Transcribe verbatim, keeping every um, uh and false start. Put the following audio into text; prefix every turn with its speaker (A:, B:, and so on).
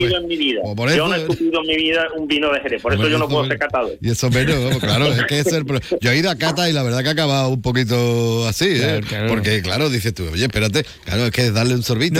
A: pues, en mi vida.
B: Por eso,
A: yo no he escupido en mi vida un vino de Jerez, por eso yo no puedo ser catador.
B: Y eso menos, claro, es que es el pro... Yo he ido a cata y la verdad que ha acabado un poquito así, ¿eh?
C: Claro, claro.
B: Porque, claro, dices tú, oye, espérate, claro, es que es darle un sorbito.